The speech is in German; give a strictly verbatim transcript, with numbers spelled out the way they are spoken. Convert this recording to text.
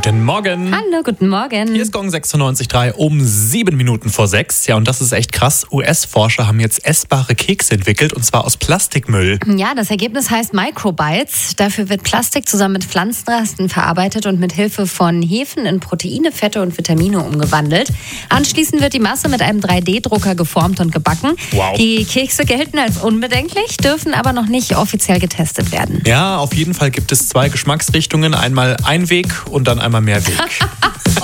Guten Morgen. Hallo, guten Morgen. Hier ist Gong sechsundneunzig Komma drei um sieben Minuten vor sechs. Ja, und das ist echt krass. U S-Forscher haben jetzt essbare Kekse entwickelt, und zwar aus Plastikmüll. Ja, das Ergebnis heißt Microbites. Dafür wird Plastik zusammen mit Pflanzenresten verarbeitet und mit Hilfe von Hefen in Proteine, Fette und Vitamine umgewandelt. Anschließend wird die Masse mit einem drei D Drucker geformt und gebacken. Wow. Die Kekse gelten als unbedenklich, dürfen aber noch nicht offiziell getestet werden. Ja, auf jeden Fall gibt es zwei Geschmacksrichtungen. Einmal Einweg und dann einmal Mehrweg.